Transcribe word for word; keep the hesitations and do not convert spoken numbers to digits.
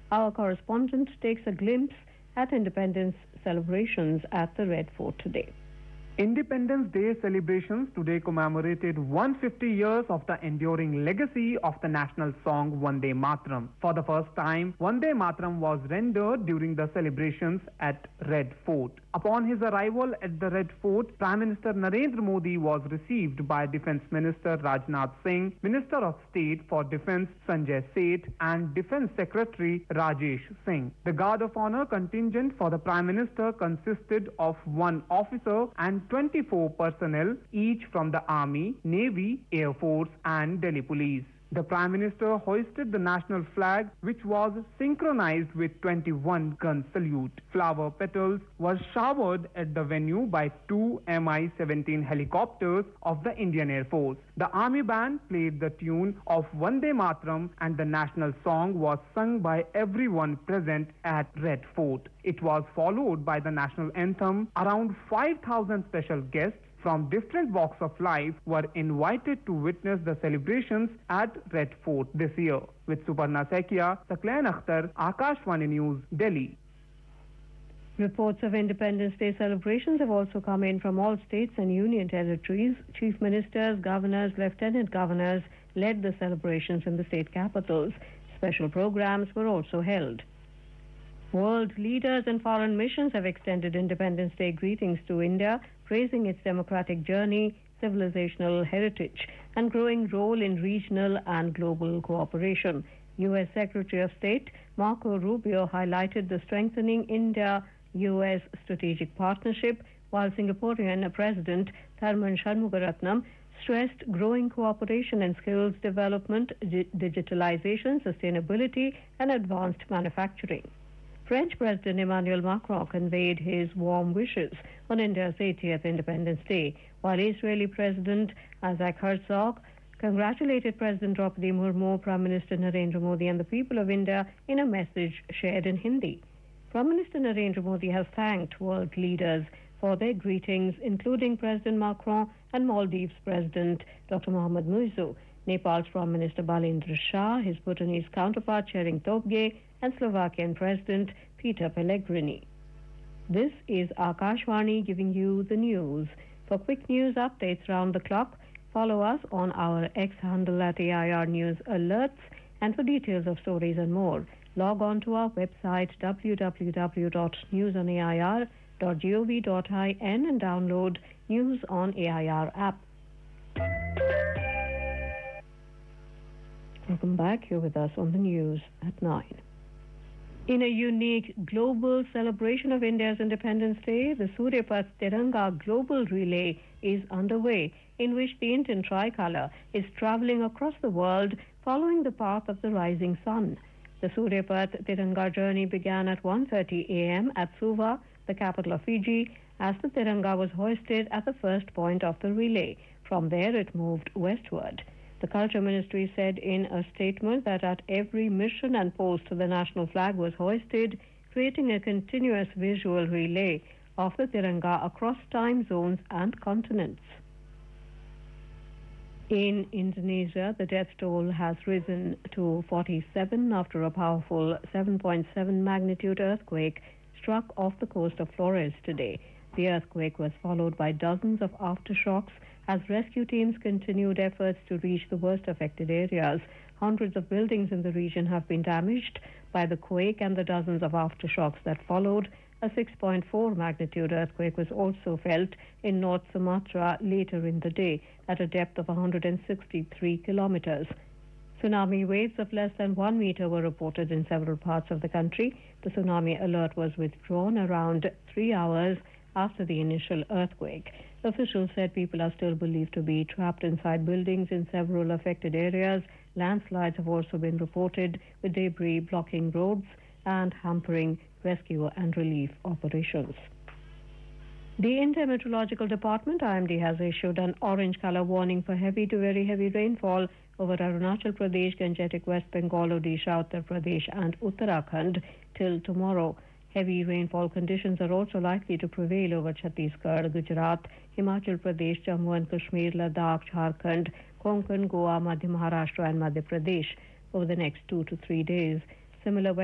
Our correspondent takes a glimpse at independence celebrations at the Red Fort today. Independence Day celebrations today commemorated one hundred fifty years of the enduring legacy of the national song Vande Mataram. For the first time, Vande Mataram was rendered during the celebrations at Red Fort. Upon his arrival at the Red Fort, Prime Minister Narendra Modi was received by Defence Minister Rajnath Singh, Minister of State for Defence Sanjay Seth and Defence Secretary Rajesh Singh. The Guard of Honour contingent for the Prime Minister consisted of one officer and twenty-four personnel, each from the Army, Navy, Air Force and Delhi Police. The Prime Minister hoisted the national flag, which was synchronized with twenty-one gun salute. Flower petals were showered at the venue by two M I seventeen helicopters of the Indian Air Force. The Army band played the tune of Vande Mataram and the national song was sung by everyone present at Red Fort. It was followed by the national anthem. Around five thousand special guests from different walks of life were invited to witness the celebrations at Red Fort this year. With Suparna Sekia, Saklan Akhtar, Akashvani News, Delhi. Reports of Independence Day celebrations have also come in from all states and union territories. Chief ministers, governors, lieutenant governors led the celebrations in the state capitals. Special programs were also held. World leaders and foreign missions have extended Independence Day greetings to India, praising its democratic journey, civilizational heritage, and growing role in regional and global cooperation. U S Secretary of State Marco Rubio highlighted the strengthening India-U S strategic partnership, while Singaporean President Tharman Shanmugaratnam stressed growing cooperation and skills development, di- digitalization, sustainability, and advanced manufacturing. French President Emmanuel Macron conveyed his warm wishes on India's eightieth Independence Day, while Israeli President Isaac Herzog congratulated President Draupadi Murmu, Prime Minister Narendra Modi and the people of India in a message shared in Hindi. Prime Minister Narendra Modi has thanked world leaders for their greetings, including President Macron and Maldives President Doctor Mohamed Muizzu, Nepal's Prime Minister Balendra Shah, his Bhutanese counterpart Tshering Tobgay, and Slovakian President Peter Pellegrini. This is Akashvani giving you the news. For quick news updates round the clock, follow us on our X handle at A I R News Alerts, and for details of stories and more, log on to our website w w w dot news on a i r dot gov dot in and download News on A I R app. Welcome back. You're with us on the news at nine. In a unique global celebration of India's Independence Day, the Surya Path Tiranga Global Relay is underway, in which the Indian tricolour is travelling across the world following the path of the rising sun. The Surya Path Tiranga journey began at one thirty a m at Suva, the capital of Fiji, as the Tiranga was hoisted at the first point of the relay. From there it moved westward. The Culture Ministry said in a statement that at every mission and post the national flag was hoisted, creating a continuous visual relay of the Tiranga across time zones and continents. In Indonesia, the death toll has risen to forty-seven after a powerful seven point seven magnitude earthquake struck off the coast of Flores today. The earthquake was followed by dozens of aftershocks as rescue teams continued efforts to reach the worst affected areas. Hundreds of buildings in the region have been damaged by the quake and the dozens of aftershocks that followed. A six point four magnitude earthquake was also felt in North Sumatra later in the day at a depth of one hundred sixty-three kilometers. Tsunami waves of less than one meter were reported in several parts of the country. The tsunami alert was withdrawn around three hours after the initial earthquake. Officials said people are still believed to be trapped inside buildings in several affected areas. Landslides have also been reported, with debris blocking roads and hampering rescue and relief operations. The India Meteorological Department, I M D, has issued an orange color warning for heavy to very heavy rainfall over Arunachal Pradesh, Gangetic West Bengal, Odisha, Uttar Pradesh and Uttarakhand till tomorrow. Heavy rainfall conditions are also likely to prevail over Chhattisgarh, Gujarat, Himachal Pradesh, Jammu and Kashmir, Ladakh, Jharkhand, Konkan, Goa, Madhya Maharashtra and Madhya Pradesh over the next two to three days. Similar